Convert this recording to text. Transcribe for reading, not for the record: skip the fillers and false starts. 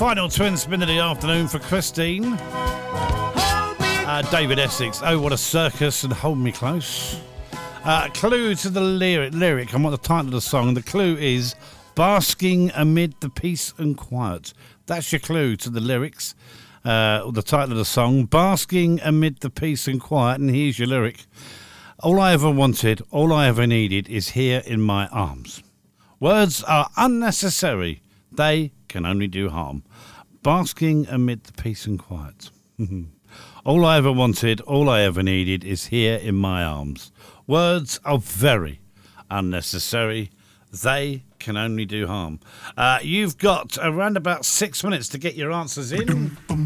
Final twin spin of the afternoon for Christine. David Essex, Oh What a Circus and Hold Me Close. Clue to the lyric and what the title of the song. The clue is Basking Amid the Peace and Quiet. That's your clue to the lyrics. The title of the song, Basking Amid the Peace and Quiet. And here's your lyric. All I ever wanted, all I ever needed is here in my arms. Words are unnecessary. They can only do harm. Basking amid the peace and quiet. All I ever wanted, all I ever needed is here in my arms. Words are very unnecessary. They can only do harm. You've got around about 6 minutes to get your answers in.